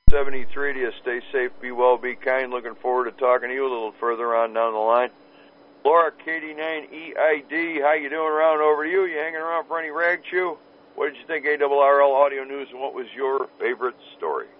73 to you. Stay safe, be well, be kind. Looking forward to talking to you a little further on down the line. Laura, KD9EID, how you doing around over to you? You hanging around for any rag chew? What did you think, ARRL Audio News, and what was your favorite story?